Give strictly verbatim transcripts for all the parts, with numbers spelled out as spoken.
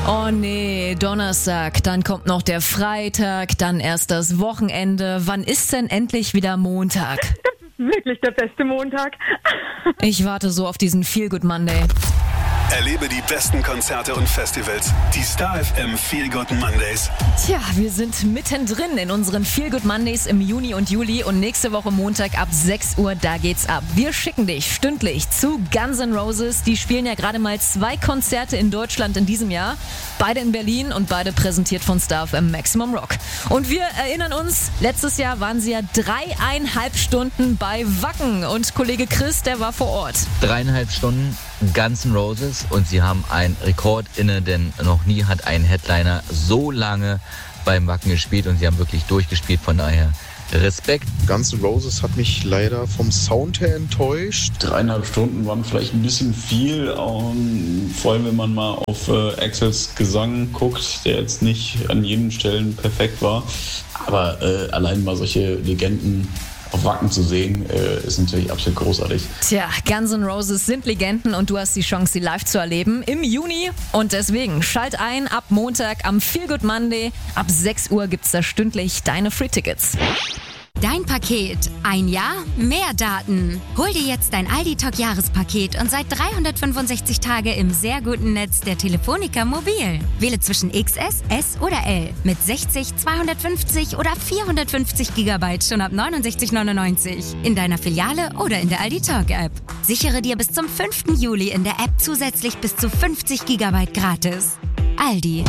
Oh nee, Donnerstag, dann kommt noch der Freitag, dann erst das Wochenende. Wann ist denn endlich wieder Montag? Das ist wirklich der beste Montag. Ich warte so auf diesen Feel Good Monday. Erlebe die besten Konzerte und Festivals. Die Star F M Feel Good Mondays. Tja, wir sind mittendrin in unseren Feel Good Mondays im Juni und Juli und nächste Woche Montag ab sechs Uhr, da geht's ab. Wir schicken dich stündlich zu Guns N' Roses. Die spielen ja gerade mal zwei Konzerte in Deutschland in diesem Jahr. Beide in Berlin und beide präsentiert von Star F M Maximum Rock. Und wir erinnern uns, letztes Jahr waren sie ja dreieinhalb Stunden bei Wacken und Kollege Chris, der war vor Ort. Dreieinhalb Stunden Guns N' Roses und sie haben einen Rekord inne, denn noch nie hat ein Headliner so lange beim Wacken gespielt und sie haben wirklich durchgespielt, von daher Respekt. Guns N' Roses hat mich leider vom Sound her enttäuscht. Dreieinhalb Stunden waren vielleicht ein bisschen viel, um, vor allem wenn man mal auf äh, Axels Gesang guckt, der jetzt nicht an jeden Stellen perfekt war, aber äh, allein mal solche Legenden auf Wacken zu sehen, äh, ist natürlich absolut großartig. Tja, Guns N' Roses sind Legenden und du hast die Chance, sie live zu erleben im Juni. Und deswegen schalt ein ab Montag am Feel Good Monday. Ab sechs Uhr gibt's da stündlich deine Free-Tickets. Dein Paket. Ein Jahr, mehr Daten. Hol dir jetzt dein Aldi Talk Jahrespaket und seit dreihundertfünfundsechzig Tage im sehr guten Netz der Telefonica Mobil. Wähle zwischen X S, S oder L mit sechzig, zweihundertfünfzig oder vierhundertfünfzig Gigabyte schon ab neunundsechzig neunundneunzig in deiner Filiale oder in der Aldi Talk App. Sichere dir bis zum fünften Juli in der App zusätzlich bis zu fünfzig Gigabyte gratis. Aldi.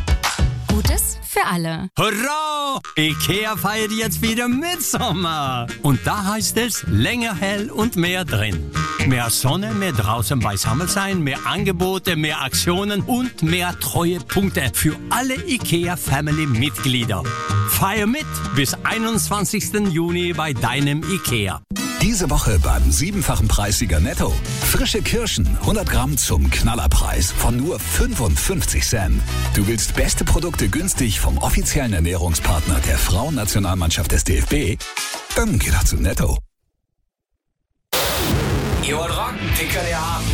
Gutes für alle. Hurra! IKEA feiert jetzt wieder Mitsommer. Und da heißt es länger hell und mehr drin. Mehr Sonne, mehr draußen beisammen sein, mehr Angebote, mehr Aktionen und mehr Treuepunkte für alle IKEA-Family-Mitglieder. Feier mit bis einundzwanzigsten Juni bei deinem IKEA. Diese Woche beim siebenfachen Preissieger Netto. Frische Kirschen, hundert Gramm zum Knallerpreis von nur fünfundfünfzig Cent. Du willst beste Produkte günstig vom offiziellen Ernährungspartner der Frauennationalmannschaft des D F B? Dann geh doch zu Netto. Ihr wollt rocken, den könnt ihr haben.